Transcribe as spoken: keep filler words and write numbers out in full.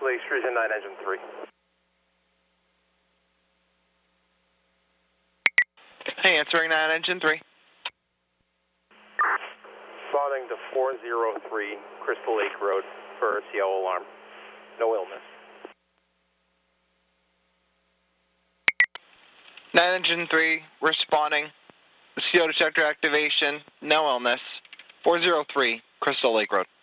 Crystal Lake Street, nine engine three. Hey, answering nine engine three. Responding to four zero three Crystal Lake Road for C O alarm. No illness. nine engine three, responding. C O detector activation, no illness. four zero three Crystal Lake Road.